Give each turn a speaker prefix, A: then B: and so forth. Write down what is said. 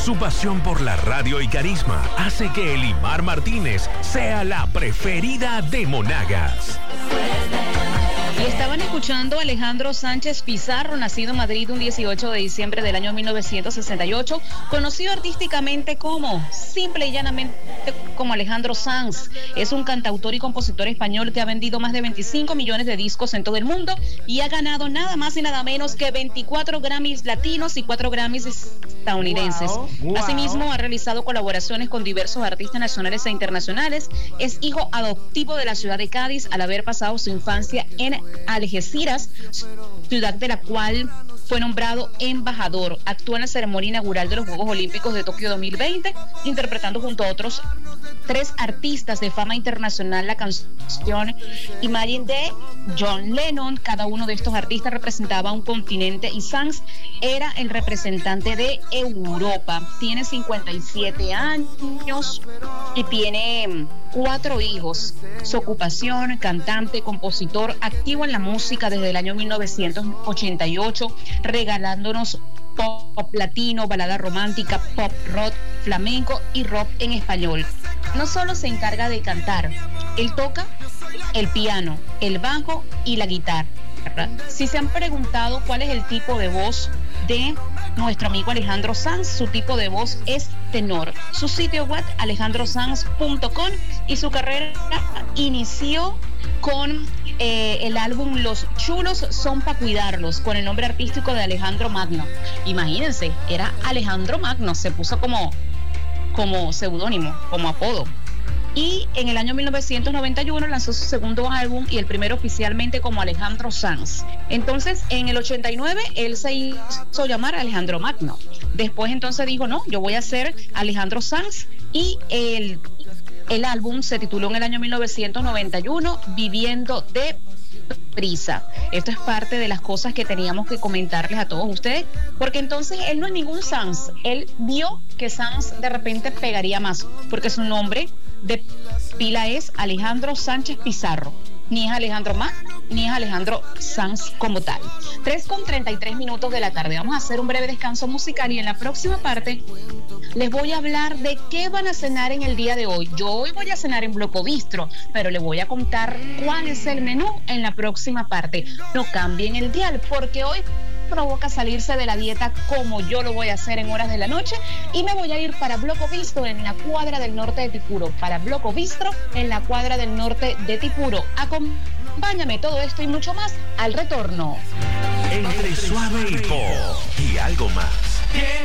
A: Su pasión por la radio y carisma hace que Elimar Martínez sea la preferida de Monagas.
B: Y estaban escuchando a Alejandro Sánchez Pizarro, nacido en Madrid un 18 de diciembre del año 1968, conocido artísticamente como, simple y llanamente, como Alejandro Sanz. Es un cantautor y compositor español que ha vendido más de 25 millones de discos en todo el mundo y ha ganado nada más y nada menos que 24 Grammys latinos y 4 Grammys estadounidenses. Wow. Asimismo, ha realizado colaboraciones con diversos artistas nacionales e internacionales. Es hijo adoptivo de la ciudad de Cádiz al haber pasado su infancia en Algeciras, ciudad de la cual fue nombrado embajador. Actúa en la ceremonia inaugural de los Juegos Olímpicos de Tokio 2020, interpretando junto a otros 3 artistas de fama internacional la canción Imagine de John Lennon. Cada uno de estos artistas representaba un continente y Sanz era el representante de Europa. Tiene 57 años y tiene 4 hijos. Su ocupación: cantante, compositor, activo en la música desde el año 1988, regalándonos pop latino, balada romántica, pop rock, flamenco y rock en español. No solo se encarga de cantar, él toca el piano, el bajo y la guitarra. Si se han preguntado cuál es el tipo de voz de nuestro amigo Alejandro Sanz, su tipo de voz es tenor. Su sitio web alejandrosanz.com, y su carrera inició con el álbum Los Chulos son pa' cuidarlos, con el nombre artístico de Alejandro Magno. Imagínense, era Alejandro Magno, se puso como seudónimo, como apodo. Y en el año 1991 lanzó su segundo álbum, y el primero oficialmente como Alejandro Sanz. Entonces, en el 89, él se hizo llamar Alejandro Magno. Después entonces dijo, no, yo voy a ser Alejandro Sanz, y el álbum se tituló en el año 1991, Viviendo de Prisa. Esto es parte de las cosas que teníamos que comentarles a todos ustedes, porque entonces él no es ningún Sanz. Él vio que Sanz de repente pegaría más, porque su nombre de pila es Alejandro Sánchez Pizarro. Ni es Alejandro Más, ni es Alejandro Sanz como tal. 3:33 de la tarde. Vamos a hacer un breve descanso musical, y en la próxima parte les voy a hablar de qué van a cenar en el día de hoy. Yo hoy voy a cenar en Bloco Bistro, pero les voy a contar cuál es el menú en la próxima parte. No cambien el dial, porque hoy provoca salirse de la dieta, como yo lo voy a hacer en horas de la noche, y me voy a ir para Bloco Bistro en la cuadra del norte de Tipuro. Para Bloco Bistro en la cuadra del norte de Tipuro. Acompáñame, todo esto y mucho más al retorno.
A: Entre suave y pop y algo más.